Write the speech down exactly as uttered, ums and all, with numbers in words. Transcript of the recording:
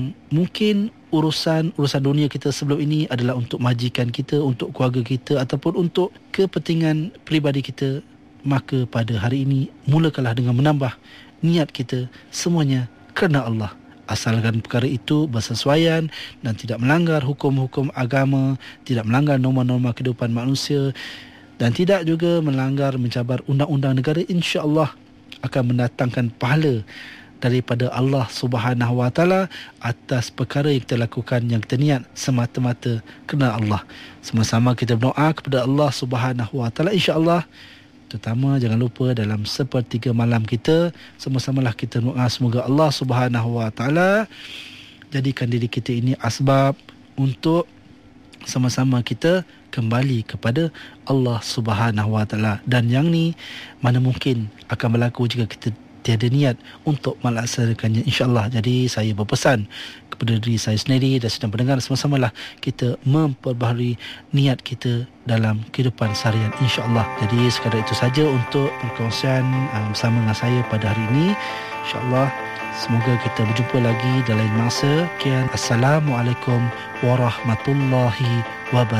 mungkin urusan urusan dunia kita sebelum ini adalah untuk majikan kita, untuk keluarga kita ataupun untuk kepentingan peribadi kita, maka pada hari ini mulakanlah dengan menambah niat kita semuanya kerana Allah. Asalkan perkara itu bersesuaian dan tidak melanggar hukum-hukum agama, tidak melanggar norma-norma kehidupan manusia dan tidak juga melanggar mencabar undang-undang negara, insya-Allah akan mendatangkan pahala daripada Allah Subhanahu Wa Taala atas perkara yang kita lakukan, yang kita niat semata-mata kerana Allah. Sama-sama kita berdoa kepada Allah Subhanahu Wa Taala, insya-Allah. Terutama jangan lupa dalam sepertiga malam kita, sama-samalah kita doa semoga Allah Subhanahu Wa Taala jadikan diri kita ini asbab untuk sama-sama kita kembali kepada Allah Subhanahu Wa Taala. Dan yang ni mana mungkin akan berlaku jika kita tiada niat untuk melaksanakannya, insya-Allah. Jadi saya berpesan kepada diri saya sendiri dan sedang pendengar, sama-samalah kita memperbaharui niat kita dalam kehidupan seharian, insya-Allah. Jadi sekadar itu saja untuk perkongsian um, bersama dengan saya pada hari ini. Insya-Allah semoga kita berjumpa lagi dalam lain masa. Sekian, Assalamualaikum warahmatullahi wabarakatuh.